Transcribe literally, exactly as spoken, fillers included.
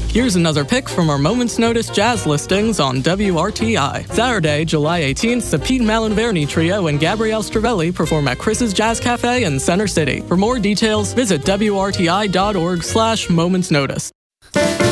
Here's another pick from our Moments Notice jazz listings on W R T I. Saturday, July eighteenth, the Pete Malinverni Trio and Gabrielle Stravelli perform at Chris's Jazz Cafe in Center City. For more details, visit W R T I dot org slash Moments Notice.